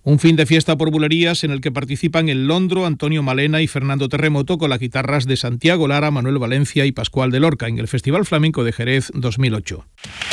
Un fin de fiesta por bulerías en el que participan El Londro, Antonio Malena y Fernando Terremoto con las guitarras de Santiago Lara, Manuel Valencia y Pascual de Lorca en el Festival Flamenco de Jerez 2008.